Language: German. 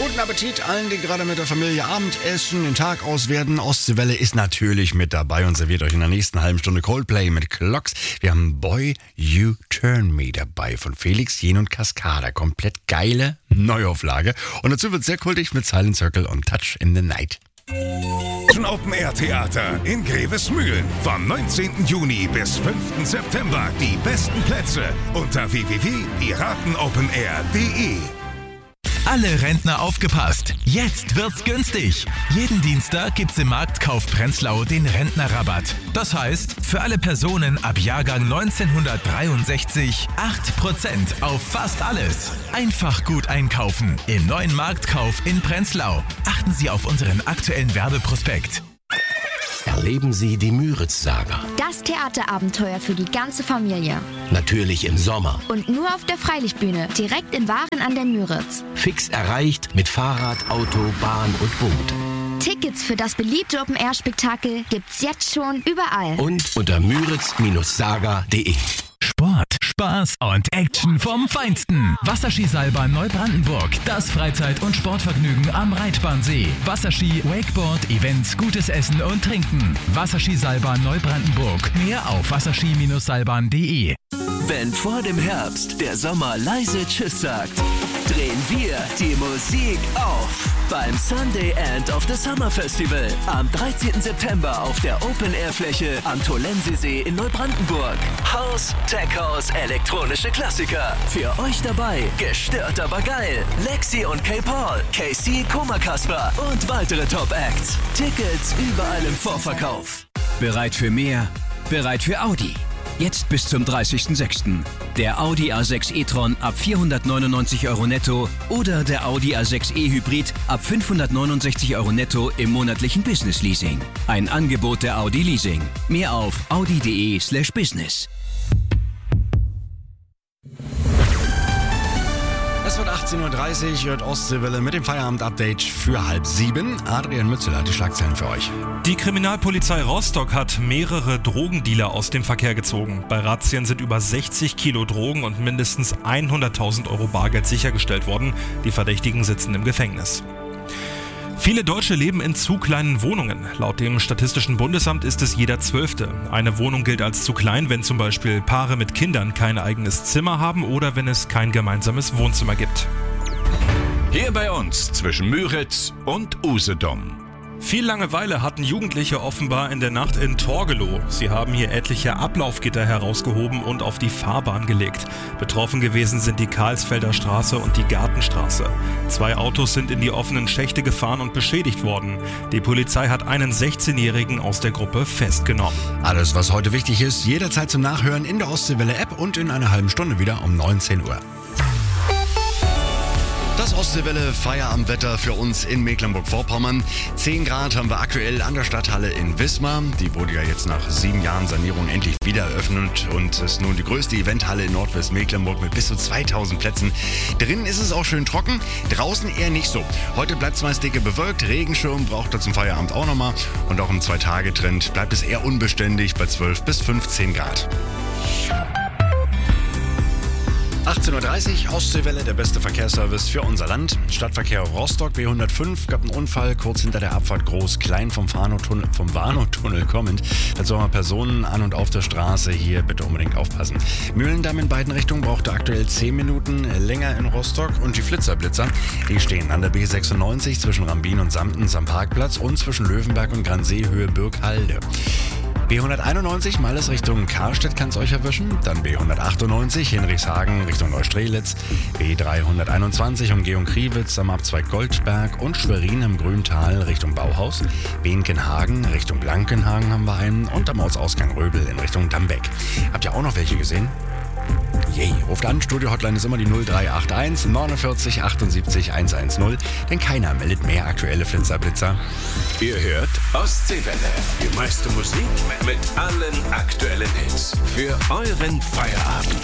Guten Appetit allen, die gerade mit der Familie Abendessen, den Tag auswerten. Ostseewelle ist natürlich mit dabei und serviert euch in der nächsten halben Stunde Coldplay mit Clocks. Wir haben Boy You Turn Me dabei von Felix Jähn und Cascada. Komplett geile Neuauflage. Und dazu wird sehr kultig mit Silent Circle und Touch in the Night. Open-Air-Theater in Grevesmühlen. Vom 19. Juni bis 5. September. Die besten Plätze unter www.piratenopenair.de. Alle Rentner aufgepasst! Jetzt wird's günstig! Jeden Dienstag gibt's im Marktkauf Prenzlau den Rentnerrabatt. Das heißt, für alle Personen ab Jahrgang 1963 8% auf fast alles. Einfach gut einkaufen im neuen Marktkauf in Prenzlau. Achten Sie auf unseren aktuellen Werbeprospekt. Erleben Sie die Müritz-Saga. Das Theaterabenteuer für die ganze Familie. Natürlich im Sommer. Und nur auf der Freilichtbühne, direkt in Waren an der Müritz. Fix erreicht mit Fahrrad, Auto, Bahn und Boot. Tickets für das beliebte Open-Air-Spektakel gibt's jetzt schon überall. Und unter müritz-saga.de. Sport, Spaß und Action vom Feinsten. Wasserskiseilbahn Neubrandenburg. Das Freizeit- und Sportvergnügen am Reitbahnsee. Wasserski, Wakeboard, Events, gutes Essen und Trinken. Wasserskiseilbahn Neubrandenburg. Mehr auf wasserski-seilbahn.de. Wenn vor dem Herbst der Sommer leise Tschüss sagt, drehen wir die Musik auf beim Sunday End of the Summer Festival am 13. September auf der Open-Air-Fläche am Tolensesee in Neubrandenburg. House, Tech House, elektronische Klassiker. Für euch dabei, gestört aber geil. Lexi und K-Paul, KC, Koma Kasper und weitere Top-Acts. Tickets überall im Vorverkauf. Bereit für mehr? Bereit für Audi. Jetzt bis zum 30.06. Der Audi A6 e-tron ab 499 € netto oder der Audi A6 e-Hybrid ab 569 € netto im monatlichen Business-Leasing. Ein Angebot der Audi Leasing. Mehr auf audi.de/business. Es wird 18.30 Uhr, hört Ostseewelle mit dem Feierabend-Update für 6:30. Adrian Mützel hat die Schlagzeilen für euch. Die Kriminalpolizei Rostock hat mehrere Drogendealer aus dem Verkehr gezogen. Bei Razzien sind über 60 Kilo Drogen und mindestens 100.000 € Bargeld sichergestellt worden. Die Verdächtigen sitzen im Gefängnis. Viele Deutsche leben in zu kleinen Wohnungen. Laut dem Statistischen Bundesamt ist es jeder 12. Eine Wohnung gilt als zu klein, wenn zum Beispiel Paare mit Kindern kein eigenes Zimmer haben oder wenn es kein gemeinsames Wohnzimmer gibt. Hier bei uns zwischen Müritz und Usedom. Viel Langeweile hatten Jugendliche offenbar in der Nacht in Torgelow. Sie haben hier etliche Ablaufgitter herausgehoben und auf die Fahrbahn gelegt. Betroffen gewesen sind die Karlsfelder Straße und die Gartenstraße. 2 Autos sind in die offenen Schächte gefahren und beschädigt worden. Die Polizei hat einen 16-Jährigen aus der Gruppe festgenommen. Alles, was heute wichtig ist, jederzeit zum Nachhören in der Ostseewelle-App und in einer halben Stunde wieder um 19 Uhr. Das Ostseewelle Feierabendwetter für uns in Mecklenburg-Vorpommern. 10 Grad haben wir aktuell an der Stadthalle in Wismar. Die wurde ja jetzt nach 7 Jahren Sanierung endlich wieder eröffnet und ist nun die größte Eventhalle in Nordwestmecklenburg mit bis zu 2000 Plätzen. Drinnen ist es auch schön trocken, draußen eher nicht so. Heute bleibt es meist dicke bewölkt, Regenschirm braucht er zum Feierabend auch nochmal und auch im 2-Tage-Trend bleibt es eher unbeständig bei 12 bis 15 Grad. 18.30 Uhr, Ostseewelle, der beste Verkehrsservice für unser Land. Stadtverkehr Rostock, B105, gab einen Unfall kurz hinter der Abfahrt Groß-Klein vom Warnow-Tunnel kommend. Dazu haben wir Personen an und auf der Straße, hier bitte unbedingt aufpassen. Mühlendamm in beiden Richtungen brauchte aktuell 10 Minuten länger in Rostock und die Flitzer-Blitzer, die stehen an der B96 zwischen Rambin und Samtens am Parkplatz und zwischen Löwenberg und Gransee Höhe Birkhalde. B191, Malles Richtung Karstedt kann es euch erwischen. Dann B198, Hinrichshagen Richtung Neustrelitz. B321, Umgehung Kriwitz am Abzweig Goldberg und Schwerin im Grüntal Richtung Bauhaus. Benkenhagen Richtung Blankenhagen haben wir einen und am Ortsausgang Röbel in Richtung Dambeck. Habt ihr auch noch welche gesehen? Yay, ruft an, Studio-Hotline ist immer die 0381 49 78 110, denn keiner meldet mehr aktuelle Flitzer-Blitzer. Ihr hört Ostseewelle. Die meiste Musik mit allen aktuellen Hits. Für euren Feierabend.